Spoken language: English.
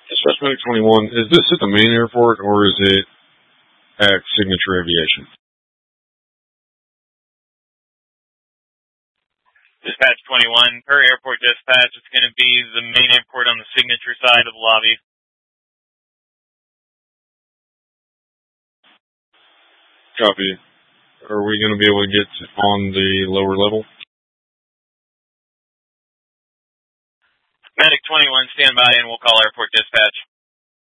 Medic 21, is this at the main airport or is it at Signature Aviation? Dispatch 21, per airport dispatch, it's going to be the main airport on the Signature side of the lobby. Copy. Are we going to be able to get on the lower level? Medic 21, stand by and we'll call airport dispatch.